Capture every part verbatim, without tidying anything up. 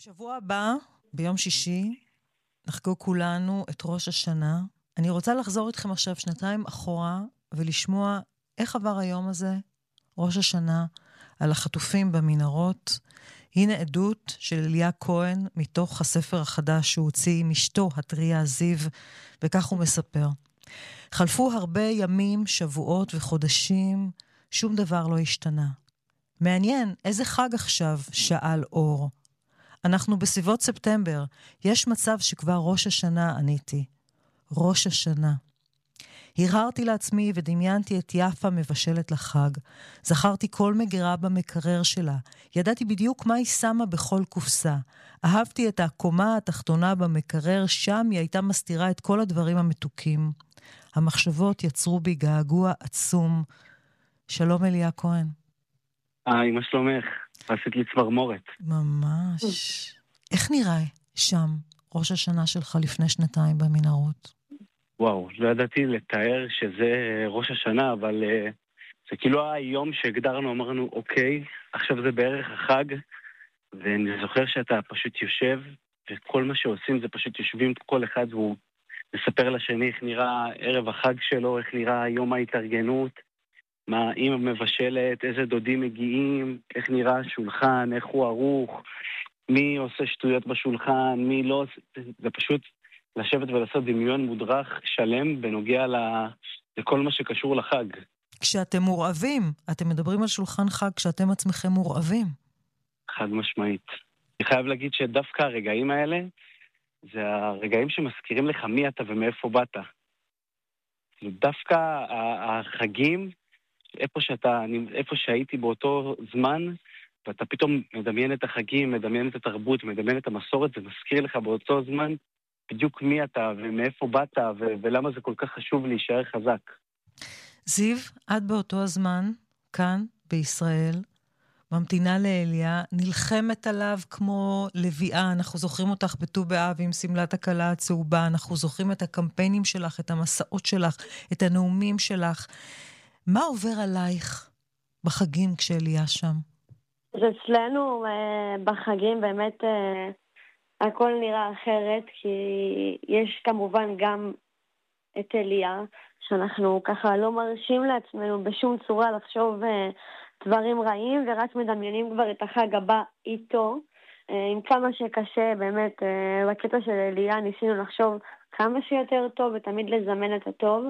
שבוע הבא, ביום שישי, נחגוג כולנו את ראש השנה. אני רוצה לחזור איתכם עכשיו שנתיים אחורה, ולשמוע איך עבר היום הזה, ראש השנה, על החטופים במנהרות. הנה עדות של אליה כהן, מתוך הספר החדש שהוא הוציא עם אשתו, הטריה זיו, וכך הוא מספר. חלפו הרבה ימים, שבועות וחודשים, שום דבר לא השתנה. מעניין, איזה חג עכשיו? שאל אור. אנחנו בסביבות ספטמבר. יש מצב שכבר ראש השנה עניתי. ראש השנה. הרהרתי לעצמי ודמיינתי את יפה מבשלת לחג. זכרתי כל מגירה במקרר שלה. ידעתי בדיוק מה היא שמה בכל קופסה. אהבתי את הקומה התחתונה במקרר, שם היא הייתה מסתירה את כל הדברים המתוקים. המחשבות יצרו בי געגוע עצום. שלום אליה כהן. היי, מה שלומך? עשית לי צמרמורת. ממש. איך נראה שם ראש השנה שלך לפני שנתיים במנהרות? וואו, לא ידעתי לתאר שזה ראש השנה, אבל uh, זה כאילו היום שהגדרנו, אמרנו, אוקיי, עכשיו זה בערך החג, ואני זוכר שאתה פשוט יושב, וכל מה שעושים זה פשוט יושבים כל אחד, והוא מספר לשני איך נראה ערב החג שלו, איך נראה יום ההתארגנות, מה אמא מבשלת, איזה דודים מגיעים, איך נראה השולחן, איך הוא ערוך, מי עושה שטויות בשולחן, מי לא עושה, זה פשוט לשבת ולעשות דמיון מודרך שלם בנוגע לכל מה שקשור לחג. כשאתם מורעבים, אתם מדברים על שולחן חג כשאתם עצמכם מורעבים. חד משמעית. אני חייב להגיד שדווקא הרגעים האלה, זה הרגעים שמזכירים לך מי אתה ומאיפה באת. דווקא החגים, איפה שאתה, איפה שהייתי באותו זמן, ואתה פתאום מדמיין את החגים, מדמיין את התרבות, מדמיין את המסורת, זה מזכיר לך באותו זמן בדיוק מי אתה ומאיפה באת ו- ולמה זה כל כך חשוב להישאר חזק. זיו, את באותו הזמן, כאן, בישראל, ממתינה לאליה, נלחמת עליו כמו לביאה, אנחנו זוכרים אותך בט"ו באב עם סמלת הכלה הצהובה, אנחנו זוכרים את הקמפיינים שלך, את המסעות שלך, את הנאומים שלך. מה עובר עלייך בחגים כשאליה שם? אז אצלנו בחגים באמת הכל נראה אחרת, כי יש כמובן גם את אליה, שאנחנו ככה לא מרשים לעצמנו בשום צורה לחשוב דברים רעים, ורק מדמיינים כבר את החג הבא איתו. עם כמה שקשה באמת, בקטע של אליה ניסינו לחשוב כמה שיותר טוב, ותמיד לזמן את הטוב,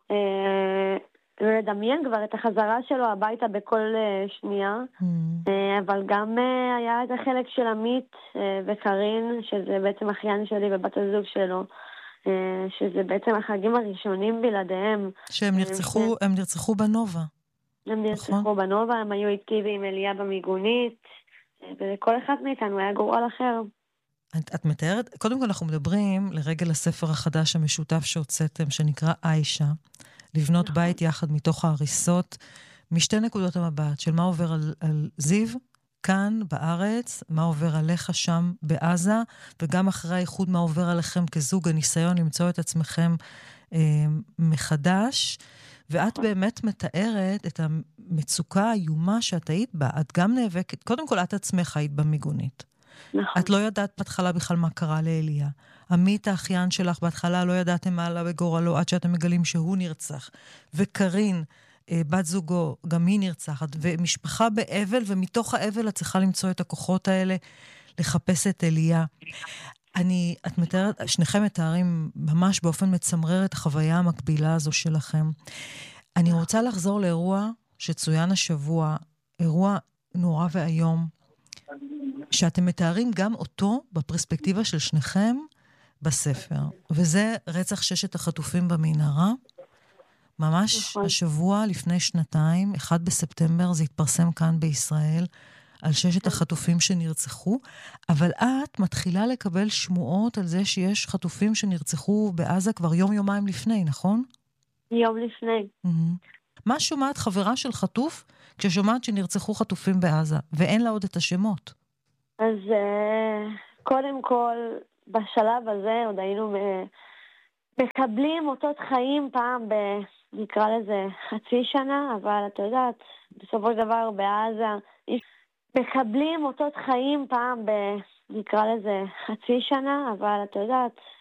ולדמיין כבר את החזרה שלו הביתה בכל שנייה. Mm. אבל גם היה את החלק של עמית וקרין, שזה בעצם אחיין שלי ובת הזוג שלו, שזה בעצם החגים הראשונים בלעדיהם. שהם נרצחו, הם נרצחו בנובה. הם נרצחו בנובה, הם היו איתי ועם אליה במיגונית, ולכל אחד מאיתנו היה גורל אחר. את, את מתארת, קודם כל אנחנו מדברים לרגל הספר החדש המשותף שהוצאתם, שנקרא איישה, לבנות נכון. בית יחד מתוך ההריסות, משתי נקודות המבט, של מה עובר על, על זיו, כאן בארץ, מה עובר עליך שם בעזה, וגם אחרי האיחוד מה עובר עליכם כזוג, הניסיון למצוא את עצמכם אה, מחדש, ואת באמת מתארת את המצוקה האיומה שאת היית בה, את גם נאבקת, קודם כל את עצמך היית במיגונית. נכון. את לא ידעת בהתחלה בכלל מה קרה לאליה. עמית האחיין שלך בהתחלה לא ידעתם מה עלה בגורלו, עד שאתם מגלים שהוא נרצח. וקרין, בת זוגו, גם היא נרצחת. ומשפחה באבל, ומתוך האבל את צריכה למצוא את הכוחות האלה, לחפש את אליה. אני, את מתארת, שניכם מתארים ממש באופן מצמרר את החוויה המקבילה הזו שלכם. אני רוצה לחזור לאירוע שצוין השבוע, אירוע נורא והיום, שאתם מתארים גם אותו בפרספקטיבה של שניכם בספר. וזה רצח ששת החטופים במנהרה. ממש נכון. השבוע לפני שנתיים, אחד בספטמבר, זה התפרסם כאן בישראל, על ששת החטופים שנרצחו, אבל את מתחילה לקבל שמועות על זה שיש חטופים שנרצחו בעזה כבר יום יומיים לפני, נכון? יום לפני. Mm-hmm. מה שומעת חברה של חטוף כששומעת שנרצחו חטופים בעזה, ואין לה עוד את השמות? אז קודם כל, בשלב הזה עוד היינו מקבלים אותות חיים פעם ב... נקרא לזה חצי שנה, אבל את יודעת, בסופו של דבר בעזה מקבלים אותות חיים פעם ב... נקרא לזה חצי שנה, אבל את יודעת,